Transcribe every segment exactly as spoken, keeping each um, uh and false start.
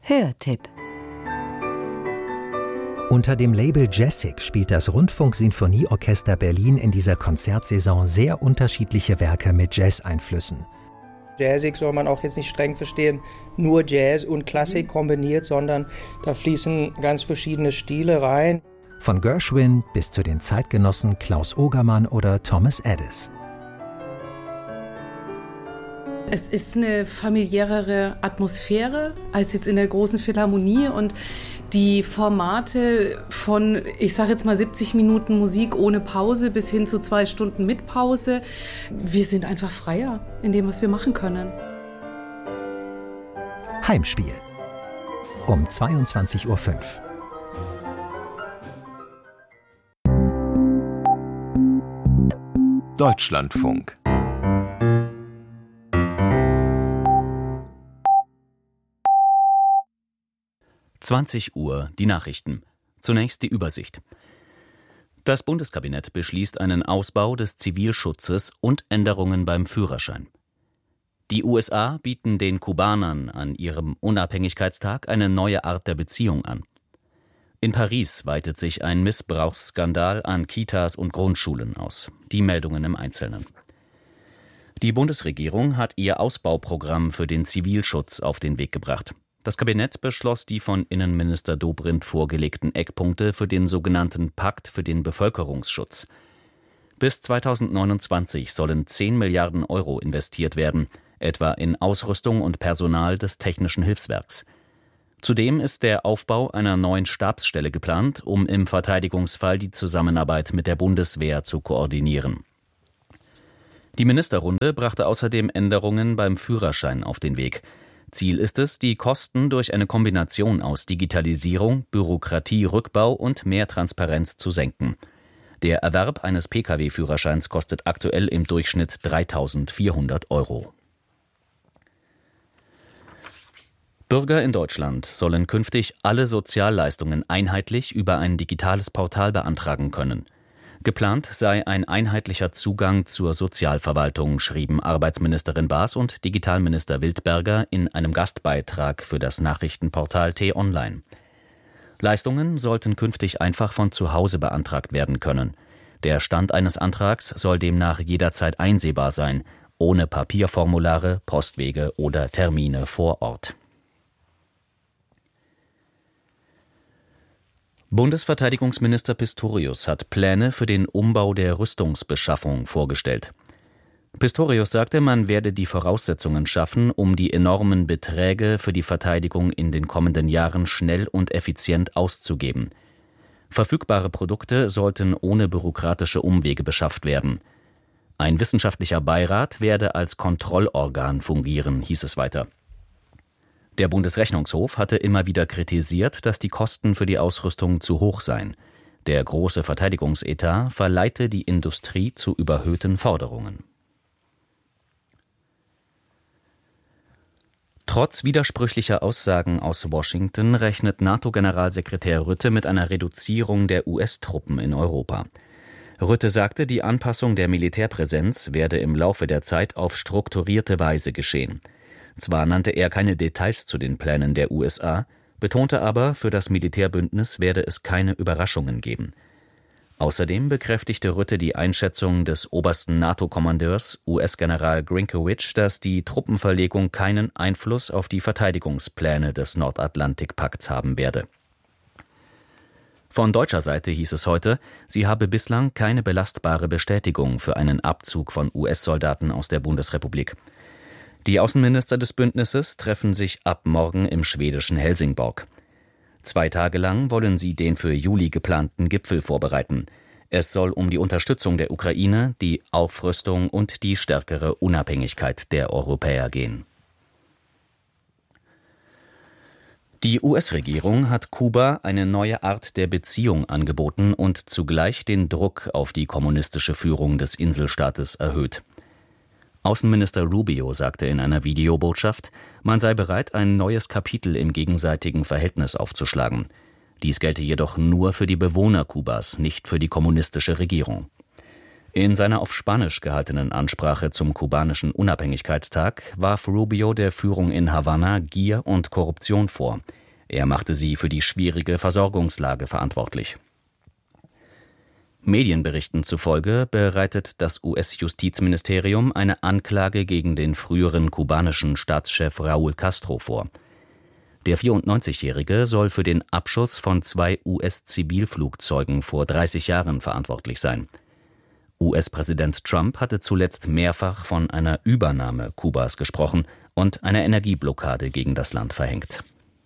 Hörtipp. Unter dem Label Jazzic spielt das Rundfunk-Sinfonieorchester Berlin in dieser Konzertsaison sehr unterschiedliche Werke mit Jazz-Einflüssen. Jazzig soll man auch jetzt nicht streng verstehen, nur Jazz und Klassik kombiniert, sondern da fließen ganz verschiedene Stile rein. Von Gershwin bis zu den Zeitgenossen Klaus Ogermann oder Thomas Edis. Es ist eine familiärere Atmosphäre als jetzt in der großen Philharmonie und die Formate von, ich sage jetzt mal siebzig Minuten Musik ohne Pause bis hin zu zwei Stunden mit Pause. Wir sind einfach freier in dem, was wir machen können. Heimspiel um zweiundzwanzig Uhr fünf. Deutschlandfunk. zwanzig Uhr, die Nachrichten. Zunächst die Übersicht. Das Bundeskabinett beschließt einen Ausbau des Zivilschutzes und Änderungen beim Führerschein. Die U S A bieten den Kubanern an ihrem Unabhängigkeitstag eine neue Art der Beziehung an. In Paris weitet sich ein Missbrauchsskandal an Kitas und Grundschulen aus. Die Meldungen im Einzelnen. Die Bundesregierung hat ihr Ausbauprogramm für den Zivilschutz auf den Weg gebracht. Das Kabinett beschloss die von Innenminister Dobrindt vorgelegten Eckpunkte für den sogenannten Pakt für den Bevölkerungsschutz. Bis zweitausendneunundzwanzig sollen zehn Milliarden Euro investiert werden, etwa in Ausrüstung und Personal des Technischen Hilfswerks. Zudem ist der Aufbau einer neuen Stabsstelle geplant, um im Verteidigungsfall die Zusammenarbeit mit der Bundeswehr zu koordinieren. Die Ministerrunde brachte außerdem Änderungen beim Führerschein auf den Weg. Ziel ist es, die Kosten durch eine Kombination aus Digitalisierung, Bürokratierückbau und mehr Transparenz zu senken. Der Erwerb eines Pkw-Führerscheins kostet aktuell im Durchschnitt dreitausendvierhundert Euro. Bürger in Deutschland sollen künftig alle Sozialleistungen einheitlich über ein digitales Portal beantragen können. Geplant sei ein einheitlicher Zugang zur Sozialverwaltung, schrieben Arbeitsministerin Baas und Digitalminister Wildberger in einem Gastbeitrag für das Nachrichtenportal T-Online. Leistungen sollten künftig einfach von zu Hause beantragt werden können. Der Stand eines Antrags soll demnach jederzeit einsehbar sein, ohne Papierformulare, Postwege oder Termine vor Ort. Bundesverteidigungsminister Pistorius hat Pläne für den Umbau der Rüstungsbeschaffung vorgestellt. Pistorius sagte, man werde die Voraussetzungen schaffen, um die enormen Beträge für die Verteidigung in den kommenden Jahren schnell und effizient auszugeben. Verfügbare Produkte sollten ohne bürokratische Umwege beschafft werden. Ein wissenschaftlicher Beirat werde als Kontrollorgan fungieren, hieß es weiter. Der Bundesrechnungshof hatte immer wieder kritisiert, dass die Kosten für die Ausrüstung zu hoch seien. Der große Verteidigungsetat verleite die Industrie zu überhöhten Forderungen. Trotz widersprüchlicher Aussagen aus Washington rechnet NATO-Generalsekretär Rutte mit einer Reduzierung der U S-Truppen in Europa. Rutte sagte, die Anpassung der Militärpräsenz werde im Laufe der Zeit auf strukturierte Weise geschehen. Zwar nannte er keine Details zu den Plänen der U S A, betonte aber, für das Militärbündnis werde es keine Überraschungen geben. Außerdem bekräftigte Rutte die Einschätzung des obersten NATO-Kommandeurs, U S-General Grinkewich, dass die Truppenverlegung keinen Einfluss auf die Verteidigungspläne des Nordatlantikpakts haben werde. Von deutscher Seite hieß es heute, sie habe bislang keine belastbare Bestätigung für einen Abzug von U S-Soldaten aus der Bundesrepublik. Die Außenminister des Bündnisses treffen sich ab morgen im schwedischen Helsingborg. Zwei Tage lang wollen sie den für Juli geplanten Gipfel vorbereiten. Es soll um die Unterstützung der Ukraine, die Aufrüstung und die stärkere Unabhängigkeit der Europäer gehen. Die U S-Regierung hat Kuba eine neue Art der Beziehung angeboten und zugleich den Druck auf die kommunistische Führung des Inselstaates erhöht. Außenminister Rubio sagte in einer Videobotschaft, man sei bereit, ein neues Kapitel im gegenseitigen Verhältnis aufzuschlagen. Dies gelte jedoch nur für die Bewohner Kubas, nicht für die kommunistische Regierung. In seiner auf Spanisch gehaltenen Ansprache zum kubanischen Unabhängigkeitstag warf Rubio der Führung in Havanna Gier und Korruption vor. Er machte sie für die schwierige Versorgungslage verantwortlich. Medienberichten zufolge bereitet das U S-Justizministerium eine Anklage gegen den früheren kubanischen Staatschef Raúl Castro vor. Der vierundneunzigjährige soll für den Abschuss von zwei U S-Zivilflugzeugen vor dreißig Jahren verantwortlich sein. U S-Präsident Trump hatte zuletzt mehrfach von einer Übernahme Kubas gesprochen und einer Energieblockade gegen das Land verhängt.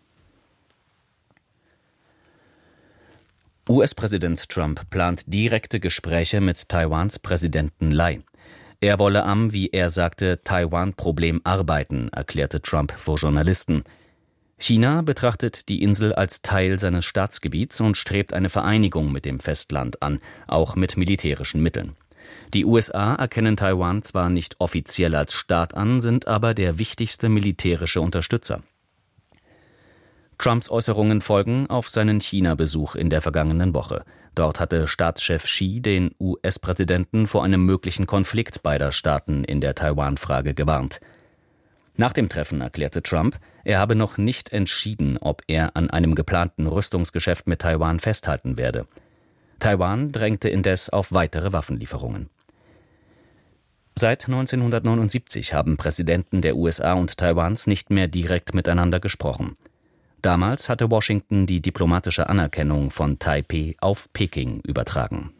U S-Präsident Trump plant direkte Gespräche mit Taiwans Präsidenten Lai. Er wolle am, wie er sagte, Taiwan-Problem arbeiten, erklärte Trump vor Journalisten. China betrachtet die Insel als Teil seines Staatsgebiets und strebt eine Vereinigung mit dem Festland an, auch mit militärischen Mitteln. Die U S A erkennen Taiwan zwar nicht offiziell als Staat an, sind aber der wichtigste militärische Unterstützer. Trumps Äußerungen folgen auf seinen China-Besuch in der vergangenen Woche. Dort hatte Staatschef Xi den U S-Präsidenten vor einem möglichen Konflikt beider Staaten in der Taiwan-Frage gewarnt. Nach dem Treffen erklärte Trump, er habe noch nicht entschieden, ob er an einem geplanten Rüstungsgeschäft mit Taiwan festhalten werde. Taiwan drängte indes auf weitere Waffenlieferungen. Seit neunzehnhundertneunundsiebzig haben Präsidenten der U S A und Taiwans nicht mehr direkt miteinander gesprochen. Damals hatte Washington die diplomatische Anerkennung von Taipeh auf Peking übertragen.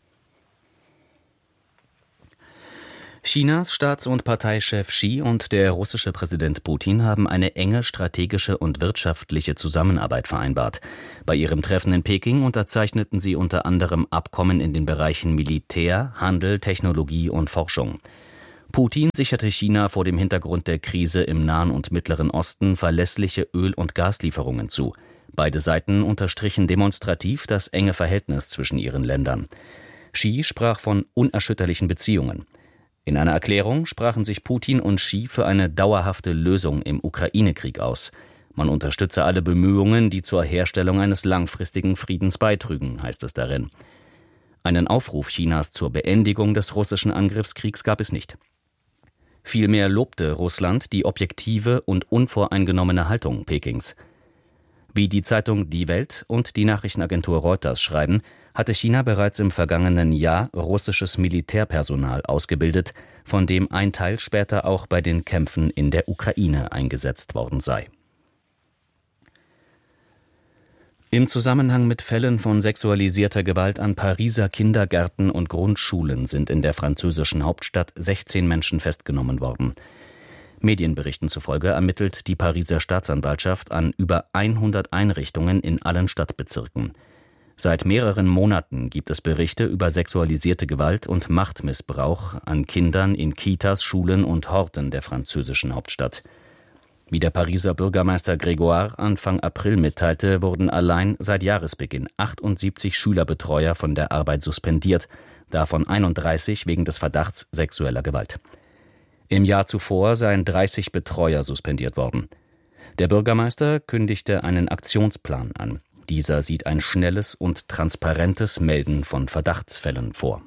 Chinas Staats- und Parteichef Xi und der russische Präsident Putin haben eine enge strategische und wirtschaftliche Zusammenarbeit vereinbart. Bei ihrem Treffen in Peking unterzeichneten sie unter anderem Abkommen in den Bereichen Militär, Handel, Technologie und Forschung. Putin sicherte China vor dem Hintergrund der Krise im Nahen und Mittleren Osten verlässliche Öl- und Gaslieferungen zu. Beide Seiten unterstrichen demonstrativ das enge Verhältnis zwischen ihren Ländern. Xi sprach von unerschütterlichen Beziehungen. In einer Erklärung sprachen sich Putin und Xi für eine dauerhafte Lösung im Ukraine-Krieg aus. Man unterstütze alle Bemühungen, die zur Herstellung eines langfristigen Friedens beitrügen, heißt es darin. Einen Aufruf Chinas zur Beendigung des russischen Angriffskriegs gab es nicht. Vielmehr lobte Russland die objektive und unvoreingenommene Haltung Pekings. Wie die Zeitung Die Welt und die Nachrichtenagentur Reuters schreiben, hatte China bereits im vergangenen Jahr russisches Militärpersonal ausgebildet, von dem ein Teil später auch bei den Kämpfen in der Ukraine eingesetzt worden sei. Im Zusammenhang mit Fällen von sexualisierter Gewalt an Pariser Kindergärten und Grundschulen sind in der französischen Hauptstadt sechzehn Menschen festgenommen worden. Medienberichten zufolge ermittelt die Pariser Staatsanwaltschaft an über hundert Einrichtungen in allen Stadtbezirken. Seit mehreren Monaten gibt es Berichte über sexualisierte Gewalt und Machtmissbrauch an Kindern in Kitas, Schulen und Horten der französischen Hauptstadt. Wie der Pariser Bürgermeister Grégoire Anfang April mitteilte, wurden allein seit Jahresbeginn achtundsiebzig Schülerbetreuer von der Arbeit suspendiert, davon einunddreißig wegen des Verdachts sexueller Gewalt. Im Jahr zuvor seien dreißig Betreuer suspendiert worden. Der Bürgermeister kündigte einen Aktionsplan an. Dieser sieht ein schnelles und transparentes Melden von Verdachtsfällen vor.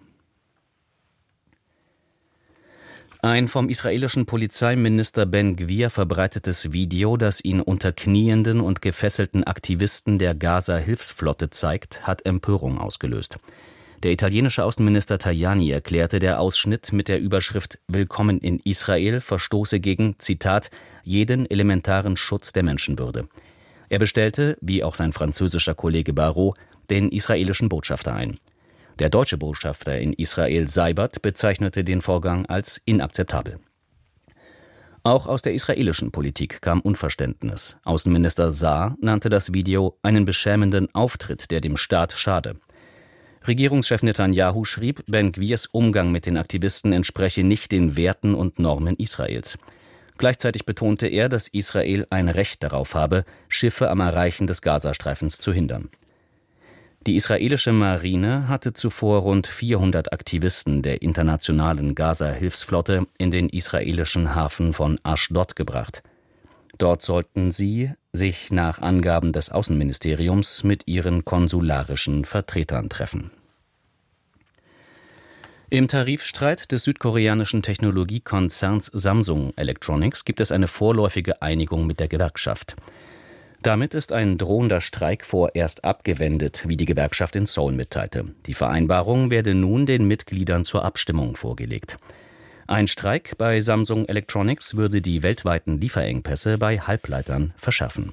Ein vom israelischen Polizeiminister Ben Gvir verbreitetes Video, das ihn unter knienden und gefesselten Aktivisten der Gaza-Hilfsflotte zeigt, hat Empörung ausgelöst. Der italienische Außenminister Tajani erklärte, der Ausschnitt mit der Überschrift »Willkommen in Israel« verstoße gegen, Zitat, »jeden elementaren Schutz der Menschenwürde«. Er bestellte, wie auch sein französischer Kollege Barrot, den israelischen Botschafter ein. Der deutsche Botschafter in Israel, Seibert, bezeichnete den Vorgang als inakzeptabel. Auch aus der israelischen Politik kam Unverständnis. Außenminister Saar nannte das Video einen beschämenden Auftritt, der dem Staat schade. Regierungschef Netanyahu schrieb, Ben Gvirs Umgang mit den Aktivisten entspreche nicht den Werten und Normen Israels. Gleichzeitig betonte er, dass Israel ein Recht darauf habe, Schiffe am Erreichen des Gazastreifens zu hindern. Die israelische Marine hatte zuvor rund vierhundert Aktivisten der internationalen Gaza-Hilfsflotte in den israelischen Hafen von Aschdod gebracht. Dort sollten sie sich nach Angaben des Außenministeriums mit ihren konsularischen Vertretern treffen. Im Tarifstreit des südkoreanischen Technologiekonzerns Samsung Electronics gibt es eine vorläufige Einigung mit der Gewerkschaft. Damit ist ein drohender Streik vorerst abgewendet, wie die Gewerkschaft in Seoul mitteilte. Die Vereinbarung werde nun den Mitgliedern zur Abstimmung vorgelegt. Ein Streik bei Samsung Electronics würde die weltweiten Lieferengpässe bei Halbleitern verschärfen.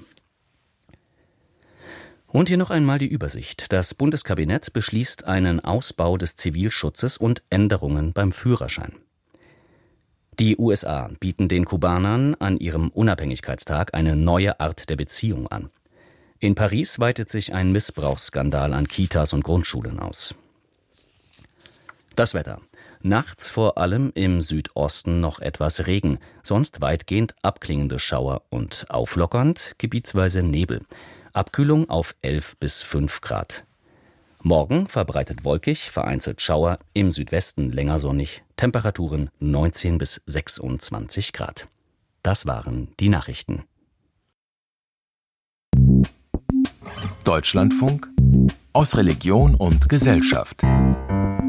Und hier noch einmal die Übersicht. Das Bundeskabinett beschließt einen Ausbau des Zivilschutzes und Änderungen beim Führerschein. Die U S A bieten den Kubanern an ihrem Unabhängigkeitstag eine neue Art der Beziehung an. In Paris weitet sich ein Missbrauchsskandal an Kitas und Grundschulen aus. Das Wetter. Nachts vor allem im Südosten noch etwas Regen, sonst weitgehend abklingende Schauer und auflockernd gebietsweise Nebel. Abkühlung auf elf bis fünf Grad. Morgen verbreitet wolkig, vereinzelt Schauer, im Südwesten länger sonnig, Temperaturen neunzehn bis sechsundzwanzig Grad. Das waren die Nachrichten. Deutschlandfunk aus Religion und Gesellschaft.